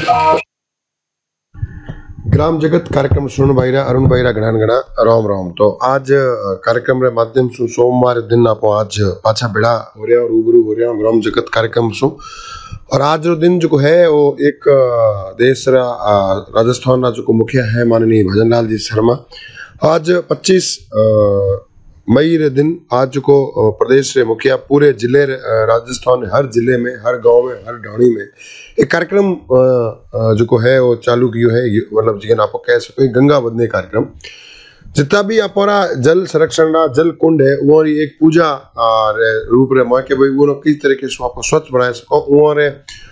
ग्राम जगत कार्यक्रम सुन भाईरा अरुण भाईरा घणा घणा राम राम। तो आज कार्यक्रम रे माध्यम सु सोमवार दिन आप आज पाछा बेड़ा हो रहा रूबरू हो रहा ग्राम जगत कार्यक्रम सु। और आज जो दिन जो है वो एक देश रा राजस्थान रा जो मुखिया है माननीय भजन लाल जी शर्मा। आज 25 मई रे दिन आज जो प्रदेश रे मुखिया पूरे जिले राजस्थान हर जिले में हर गांव में हर ढाणी में एक कार्यक्रम जो है वो चालू कियो है। मतलब जिन आप कह सको गंगा बदने कार्यक्रम जितना भी अपना जल संरक्षण रा जल कुंड है वो एक पूजा रूप रे में कि भाई वो किस तरीके से आप स्वच्छ बनाए सको वो रे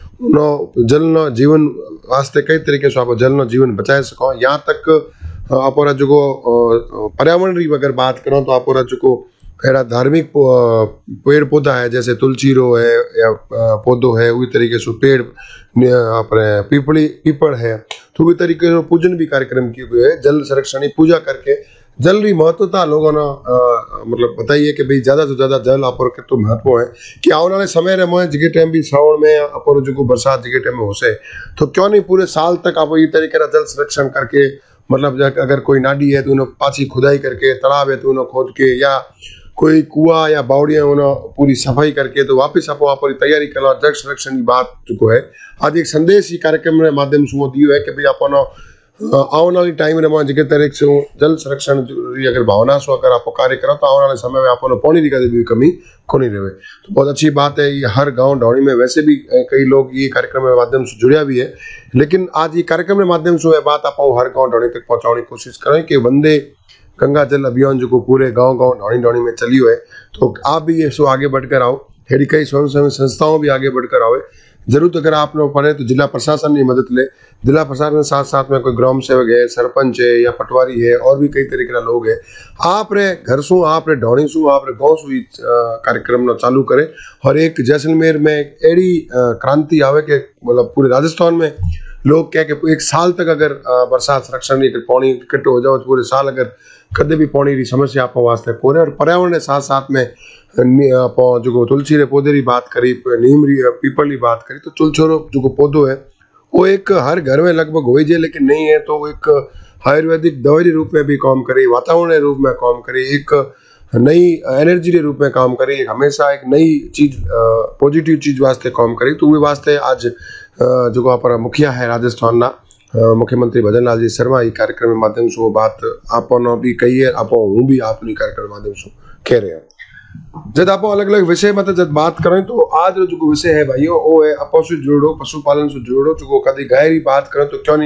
जल न जीवन वास्ते कई तरीके से आप जल न जीवन बचाए सको। यहाँ तक अपना जो पर्यावरण की अगर बात करो तो अपना जो एड़ा धार्मिक पेड़ पौधा है जैसे तुलसी रो है या पौधो है उसी तरीके से पेड़ अपने पीपल है तो उसी तरीके से पूजन भी कार्यक्रम किए हुए है। जल संरक्षण की पूजा करके जल की महत्वता लोगों ने मतलब बताइए कि भाई ज्यादा से ज्यादा जल आप कितना महत्व है कि आने वाले समय में जिगे टाइम भी श्रावण में आप जो बरसात जिगे टाइम में हो से तो क्यों नहीं पूरे साल तक आप ये तरीके का जल संरक्षण करके मतलब अगर कोई नाडी है तो उन्हें पाछी खुदाई करके तालाब है तो उन्हें खोद के या कोई कुआ या बावड़िया उन्हें पूरी सफाई करके तो वापस आप वहाँ पर तैयारी करना जल संरक्षण की बात जो है आज एक संदेश ही कार्यक्रम के माध्यम से दियो है कि भाई आप आने वाली टाइम में जिस तरह से जल संरक्षण अगर भावना से अगर आप कार्य करो तो आने वाले समय में आप पानी की कभी भी कमी को नहीं रहे। तो बहुत अच्छी बात है। ये हर गांव ढाणी में वैसे भी कई लोग ये कार्यक्रम के माध्यम से जुड़िया भी है लेकिन आज ये कार्यक्रम के माध्यम से बात आप हर गांव ढाणी तक पहुंचाने की कोशिश करें कि वंदे गंगा जल अभियान जो पूरे गांव गांव ढाणी ढाणी में चलियो है तो आप भी ये सो आगे बढ़कर आओ। हेड़ी कई स्वयं संस्थाओं भी आगे बढ़कर आवे। जरूरत अगर आप लोग पढ़े तो जिला प्रशासन की मदद ले। जिला प्रशासन के साथ साथ में कोई ग्राम सेवक है सरपंच है या पटवारी है और भी कई तरीके के लोग है आप रे घर सु आप रे ढाणी सु आप रे गाँव सु कार्यक्रम चालू करे और एक जैसलमेर में एड़ी क्रांति आवे कि मतलब पूरे राजस्थान में लोग क्या कि एक साल तक अगर बरसात संरक्षण पानी इकट्ठो हो जाओ तो पूरे साल अगर कदे भी पानी की समस्या आप वास्ते कोरे। और पर्यावरण के साथ साथ में आप जो तुलसी रे पौधे की बात करी नीम री पीपल की बात करी तो तुलछोरो जो पौधो है वो एक हर घर में लगभग हो जाए लेकिन नहीं है तो एक आयुर्वेदिक दवाई रूप में भी काम करे वातावरण के रूप में काम करे एक नई एनर्जी के रूप में काम करे हमेशा एक नई चीज पॉजिटिव चीज वास्ते काम करे। तो वे वास्ते आज जो आप मुखिया है राजस्थान ना मुख्यमंत्री भजन लाल जी शर्मा ये कार्यक्रम के माध्यम से वो बात आप भी कही है आप हूँ भी आप कार्यक्रम के माध्यम से कह रहे हैं। जब आप अलग अलग विषय मतलब जब बात करें तो आज जो विषय है भाइयों वो है आपस से जुड़ो पशुपालन से जुड़ो जो कभी गाय की बात करें तो क्यों नहीं